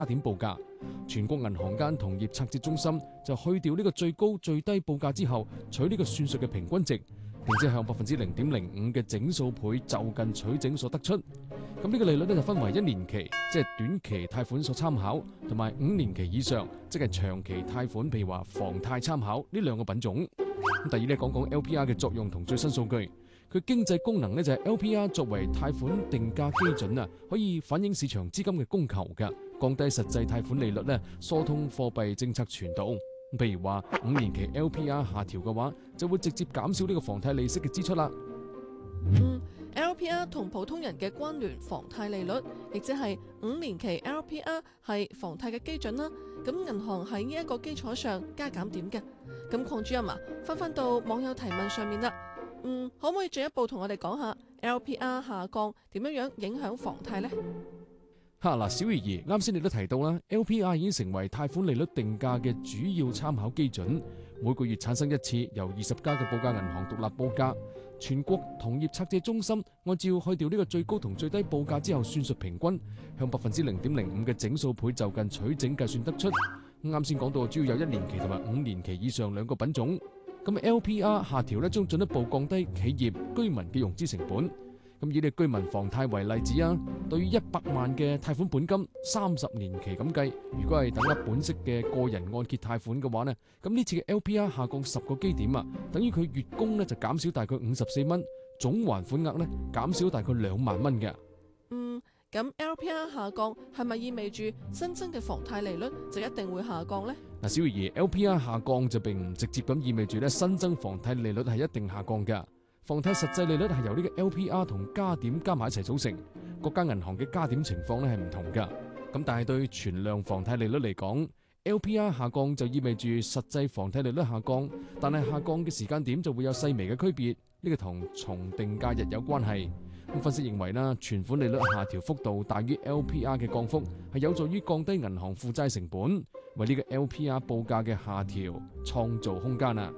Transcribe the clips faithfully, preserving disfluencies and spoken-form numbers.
加點報價。全國銀行間同業拆借中心就去掉呢個最高最低報價之後，取呢個算術嘅平均值，並且向百分之零點零五嘅整數倍就近取整所得出。咁呢個利率咧就分為一年期，即係短期貸款所參考，同埋五年期以上，即係長期貸款，譬如話房貸參考呢兩個品種。咁第二咧講講 L P R 嘅作用同最新數據。佢經濟功能咧就係 L P R 作為貸款定價基準啊，可以反映市場資金嘅供求㗎，降低實際貸款利率咧，疏通貨幣政策傳導。譬如話五年期 L P R 下調嘅話，就會直接減少呢個房貸利息嘅支出啦。 嗯，L P R 同普通人嘅關聯房貸利率，亦即係五年期 L P R 係房貸嘅基準啦。咁銀行喺呢一個基礎上加減點嘅。咁鄺主任啊，翻翻到網友提問上面啦。嗯，可唔可以進一步同我哋講下 L P R 下降點樣樣影響房貸呢？ 吓嗱，小儀兒，啱先你都提到啦 ，L P R 已經成為貸款利率定價嘅主要參考基準，每個月產生一次，由二十家嘅報價銀行獨立報價，全國同業拆借中心按照去掉呢個最高同最低報價之後算術平均，向百分之零點零五嘅整數倍就近取整計算得出。啱先講到主要有一年期同埋五年期以上兩個品種。咁 L P R 下調咧，將進一步降低企業居民嘅融資成本。咁以你居民房貸為例子啊，對於一百萬嘅貸款本金，三十年期咁計，如果係等額本息嘅個人按揭貸款嘅話呢，咁呢次嘅 L P R 下降十個基點啊，等於佢月供呢就減少大概五十四蚊，總還款額呢減少大概兩萬蚊嘅。 嗯，咁 L P R 下降係咪意味住新增嘅房貸利率就一定會下降呢？ 嗱，小儀兒 ，L P R 下降就並唔直接咁意味住咧新增房貸利率係一定下降㗎。房貸實際利率係由呢個 L P R 同加點加埋一齊組成，各家銀行嘅加點情況咧係唔同㗎。咁但係對存量房貸利率嚟講，L P R 下降就意味住實際房貸利率下降，但係下降嘅時間點就會有細微嘅區別，呢個同從定價日有關係。咁分析認為啦，存款利率下調幅度大於 L P R 嘅降幅，係有助於降低銀行負債成本，為呢個 L P R 報價嘅下調創造空間啊！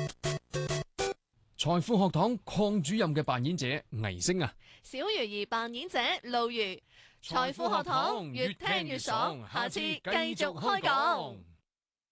財富學堂鄺主任嘅扮演者倪星啊， 小魚兒扮演者露魚，財富學堂越聽越爽，下次繼續開講。